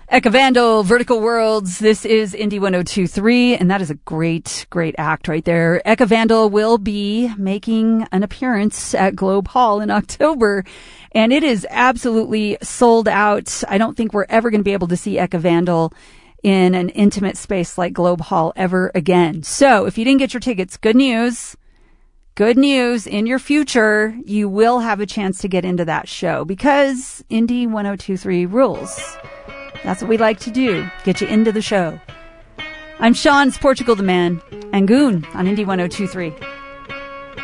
Eka Vandal, Vertical Worlds. This is Indie 1023, and that is a great, great act right there. Eka Vandal will be making an appearance at Globe Hall in October, and it is absolutely sold out. I don't think we're ever going to be able to see Eka Vandal in an intimate space like Globe Hall ever again. So if you didn't get your tickets, good news. Good news, in your future, you will have a chance to get into that show because Indie 1023 rules. That's what we like to do, get you into the show. I'm Sean, it's Portugal the Man, and Goon on Indie 1023.